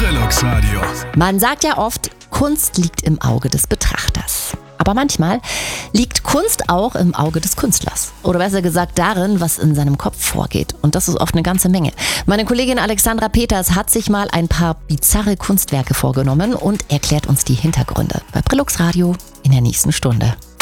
Brillux Radio. Man sagt ja oft, Kunst liegt im Auge des Betrachters. Aber manchmal liegt Kunst auch im Auge des Künstlers. Oder besser gesagt darin, was in seinem Kopf vorgeht. Und das ist oft eine ganze Menge. Meine Kollegin Alexandra Peters hat sich mal ein paar bizarre Kunstwerke vorgenommen und erklärt uns die Hintergründe. Bei Brillux Radio in der nächsten Stunde.